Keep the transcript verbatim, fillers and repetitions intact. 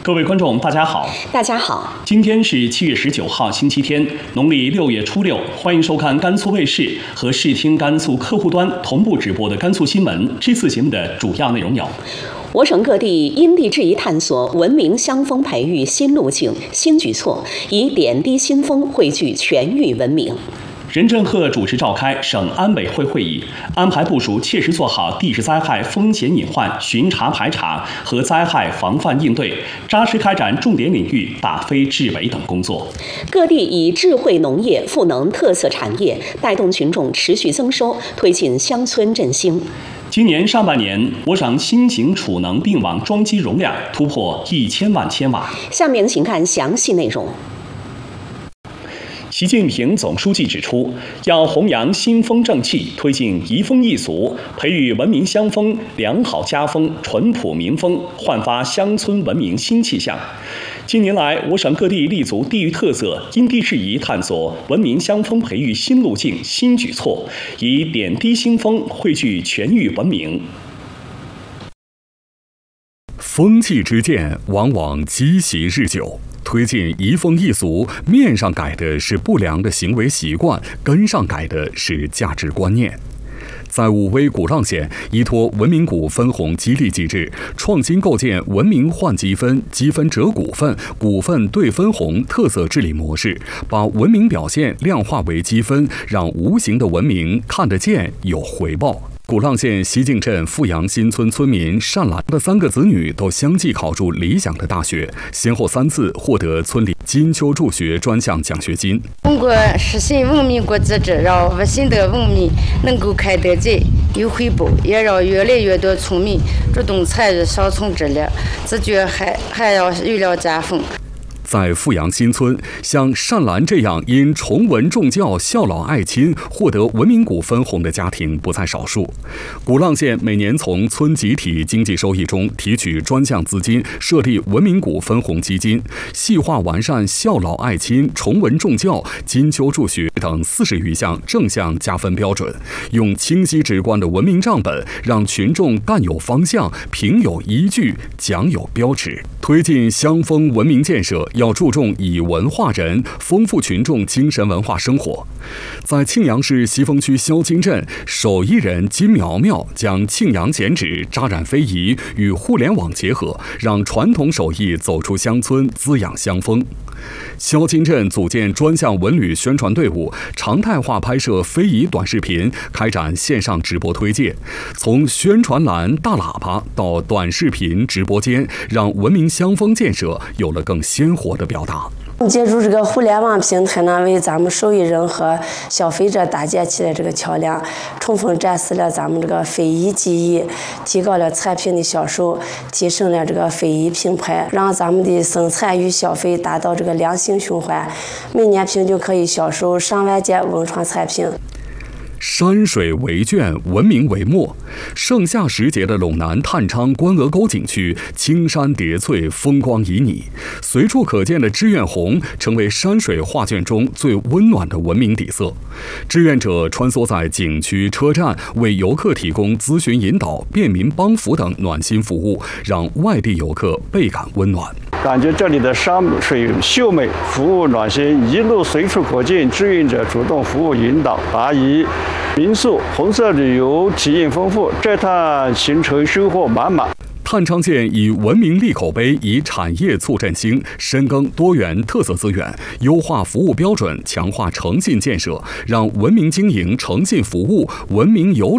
各位观众，大家好。 大家好。 今天是七月十九号，星期天，农历六月初六。欢迎收看甘肃卫视和视听甘肃客户端同步直播的甘肃新闻。这次节目的主要内容有： 我省各地因地制宜探索文明乡风培育新路径、新举措，以点滴新风汇聚全域文明。 任正鹤主持召开省安委会会议，安排部署切实做好地质灾害风险隐患巡查排查和灾害防范应对，扎实开展重点领域打非治伪等工作。 各地以智慧农业赋能特色产业，带动群众持续增收，推进乡村振兴。 今年上半年，我省新型储能并网装机容量突破一千万千瓦。 下面请看详细内容。 习近平总书记指出，要弘扬新风正气，推进移风易俗，培育文明乡风、良好家风、淳朴民风，焕发乡村文明新气象。近年来，我省各地立足地域特色，因地制宜探索文明乡风培育新路径、新举措，以点滴新风汇聚全域文明。 风气之见，往往积习日久。推进移风易俗，面上改的是不良的行为习惯，根上改的是价值观念。在武威古浪县，依托文明股分红激励机制，创新构建文明换积分、积分折股份、股份兑分红特色治理模式，把文明表现量化为积分，让无形的文明看得见、有回报。古浪县西径镇富阳新村村民单兰的三个子女都相继考入理想的大学，先后三次获得村里金秋助学专项奖学金。 通过实行文明国资质，让我新的文明能够开得见、有回报，也让越来越多村民主动参与乡村治理，自觉还还要有了家风。 在富阳新村，像单兰这样因崇文重教、孝老爱亲获得文明股分红的家庭不在少数。古浪县每年从村集体经济收益中提取专项资金，设立文明股分红基金，细化完善孝老爱亲、崇文重教、金秋助学等四十余项正向加分标准，用清晰直观的文明账本，让群众干有方向、评有依据、奖有标尺。推进乡风文明建设，要注重以文化人，丰富群众精神文化生活。在庆阳市西峰区肖金镇，手艺人金苗苗将庆阳剪纸、扎染非遗与互联网结合，让传统手艺走出乡村，滋养乡风。肖金镇组建专项文旅宣传队伍，常态化拍摄非遗短视频，开展线上直播推介，从宣传栏、大喇叭到短视频直播间，让文明乡风建设有了更鲜活的表达。 借助这个互联网平台呢，为咱们受益人和消费者搭建起了这个桥梁，充分展示了咱们这个非遗技艺，提高了产品的销售，提升了这个非遗品牌，让咱们的生产与消费达到这个良性循环，每年平均可以销售上万件文创产品。 山水为卷，文明为墨。盛夏时节的陇南探昌关鹅沟景区，青山叠翠，风光旖旎，随处可见的志愿红成为山水画卷中最温暖的文明底色。志愿者穿梭在景区、车站，为游客提供咨询引导、便民帮扶等暖心服务，让外地游客倍感温暖。 感觉这里的山水秀美，服务暖心，一路随处可见志愿者主动服务引导答疑。民宿红色旅游体验丰富，这趟行程收获满满。 探昌县以文明立口碑，以产业促振兴，深耕多元特色资源，优化服务标准，强化诚信建设，让文明经营、诚信服务、文明游